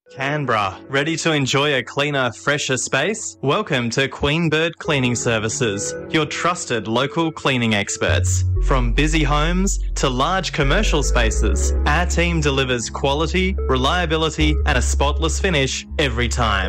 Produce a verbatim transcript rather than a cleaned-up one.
Canberra, ready to enjoy a cleaner, fresher space? Welcome to Queen Bird Cleaning Services, your trusted local cleaning experts. From busy homes to large commercial spaces, our team delivers quality, reliability and a spotless finish every time.